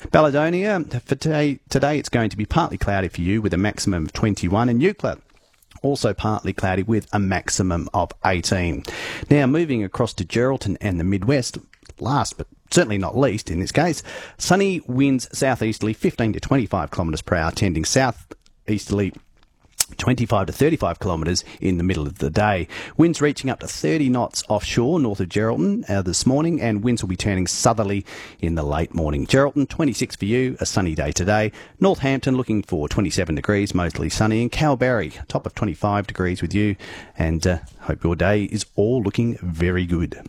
Baladonia, for today it's going to be partly cloudy for you with a maximum of 21, and Euclid also partly cloudy with a maximum of 18. Now, moving across to Geraldton and the Midwest, last but certainly not least in this case, sunny winds southeasterly 15 to 25 kilometres per hour, tending southeasterly 25 to 35 kilometres in the middle of the day. Winds reaching up to 30 knots offshore north of Geraldton this morning, and winds will be turning southerly in the late morning. Geraldton, 26 for you, a sunny day today. Northampton looking for 27 degrees, mostly sunny. And Kalbarri, top of 25 degrees with you, and hope your day is all looking very good.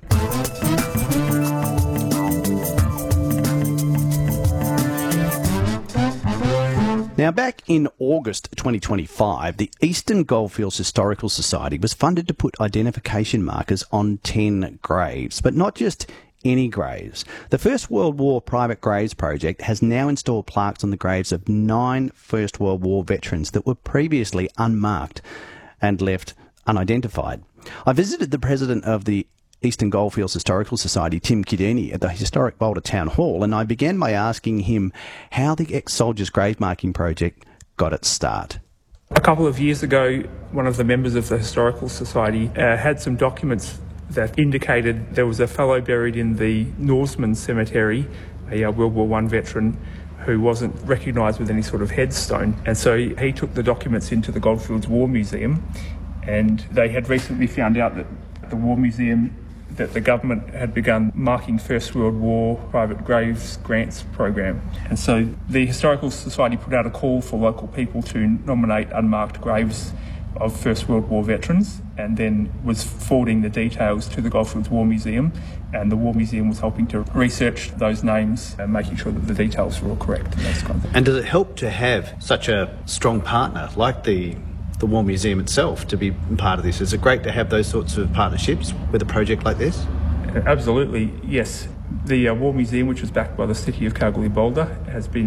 Now, back in August 2025, the Eastern Goldfields Historical Society was funded to put identification markers on 10 graves, but not just any graves. The First World War Private Graves Project has now installed plaques on the graves of 9 First World War veterans that were previously unmarked and left unidentified. I visited the president of the Eastern Goldfields Historical Society, Tim Kidini, at the historic Boulder Town Hall, and I began by asking him how the ex-soldiers grave marking project got its start. A couple of years ago, one of the members of the Historical Society had some documents that indicated there was a fellow buried in the Norseman Cemetery, a World War I veteran, who wasn't recognised with any sort of headstone. And so he took the documents into the Goldfields War Museum, and they had recently found out that the War Museum that the government had begun marking First World War private graves grants program. And so the Historical Society put out a call for local people to nominate unmarked graves of First World War veterans, and then was forwarding the details to the Goldfields War Museum, and the War Museum was helping to research those names and making sure that the details were all correct and those kind of things. And does it help to have such a strong partner like the War Museum itself to be part of this? Is it great to have those sorts of partnerships with a project like this? Absolutely, yes. The War Museum, which is backed by the City of Kalgoorlie-Boulder, has been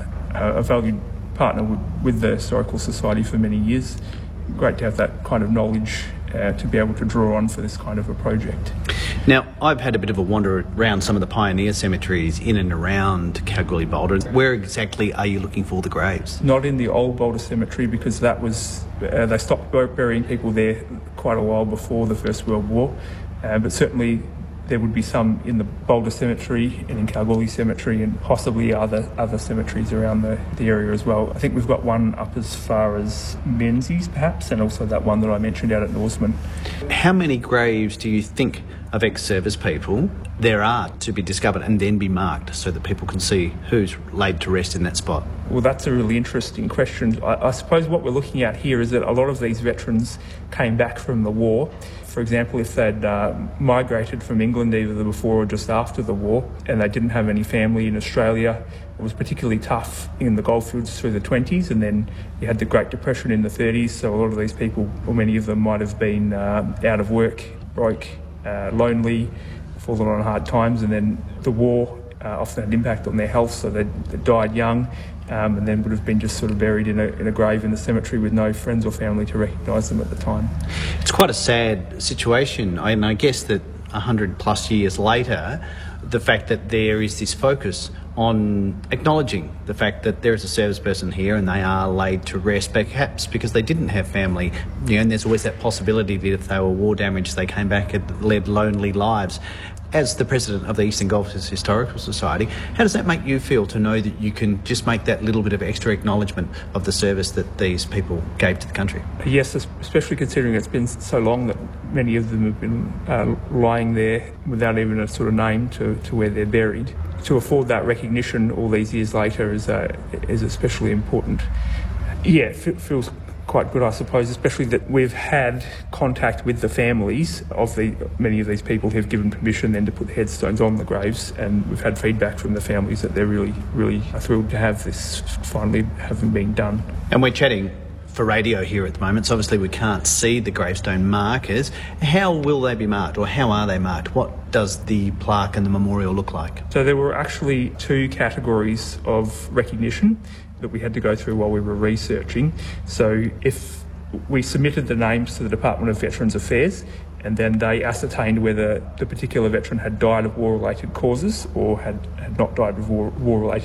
a valued partner with the Historical Society for many years. Great to have that kind of knowledge to be able to draw on for this kind of a project. Now, I've had a bit of a wander around some of the pioneer cemeteries in and around Kalgoorlie-Boulder. Where exactly are you looking for the graves? Not in the old Boulder Cemetery, because that was they stopped burying people there quite a while before the First World War, but certainly there would be some in the Boulder Cemetery and in Kalgoorlie Cemetery, and possibly other cemeteries around the area as well. I think we've got one up as far as Menzies perhaps, and also that one that I mentioned out at Norseman. How many graves do you think of ex-service people there are to be discovered and then be marked so that people can see who's laid to rest in that spot? Well, that's a really interesting question. I suppose what we're looking at here is that a lot of these veterans came back from the war. For example, if they'd migrated from England either before or just after the war, and they didn't have any family in Australia, it was particularly tough in the goldfields through the 20s, and then you had the Great Depression in the 30s, so a lot of these people, or many of them, might have been out of work, broke, lonely, fallen on hard times, and then the war often had an impact on their health, so they died young, and then would have been just sort of buried in a grave in the cemetery with no friends or family to recognise them at the time. It's quite a sad situation, and I guess that 100 plus years later, the fact that there is this focus on acknowledging the fact that there is a service person here and they are laid to rest, perhaps because they didn't have family, and there's always that possibility that if they were war damaged, they came back and led lonely lives. As the president of the Eastern Goldfields Historical Society, how does that make you feel to know that you can just make that little bit of extra acknowledgement of the service that these people gave to the country? Yes, especially considering it's been so long that many of them have been lying there without even a sort of name to where they're buried. To afford that recognition all these years later is especially important. Yeah, it feels quite good, I suppose, especially that we've had contact with the families of many of these people who've given permission then to put headstones on the graves, and we've had feedback from the families that they're really, really thrilled to have this finally having been done. And we're chatting for radio here at the moment, so obviously we can't see the gravestone markers. How will they be marked, or how are they marked? What does the plaque and the memorial look like? So there were actually 2 categories of recognition that we had to go through while we were researching. So if we submitted the names to the Department of Veterans Affairs, and then they ascertained whether the particular veteran had died of war-related causes or had not died of war-related